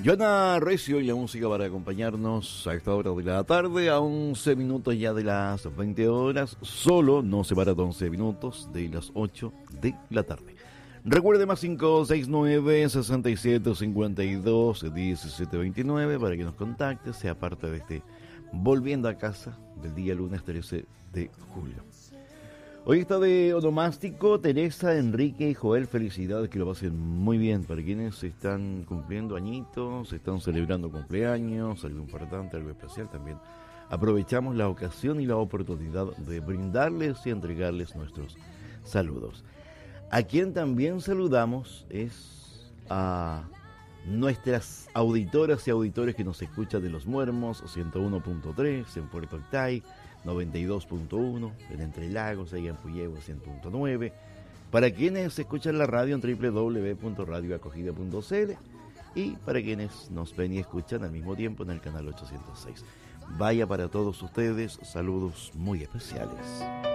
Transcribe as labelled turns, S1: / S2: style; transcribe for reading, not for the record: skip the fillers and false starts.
S1: Joana Recio y la música para acompañarnos a esta hora de la tarde, a 11 minutos ya de las 20 horas, solo nos separa 11 minutos de las 8 de la tarde. Recuerde más 569-6752-1729 para que nos contacte, sea parte de este Volviendo a Casa del día lunes 13 de julio. Hoy está de onomástico Teresa, Enrique y Joel. Felicidades, que lo pasen muy bien. Para quienes están cumpliendo añitos, están celebrando cumpleaños, algo importante, algo especial también. Aprovechamos la ocasión y la oportunidad de brindarles y entregarles nuestros saludos. A quien también saludamos es a nuestras auditoras y auditores que nos escuchan de Los Muermos, 101.3, en Puerto Octay, 92.1, en Entre Lagos, allá en Puyehue, 100.9. Para quienes escuchan la radio en www.radioacogida.cl y para quienes nos ven y escuchan al mismo tiempo en el canal 806. Vaya para todos ustedes, saludos muy especiales.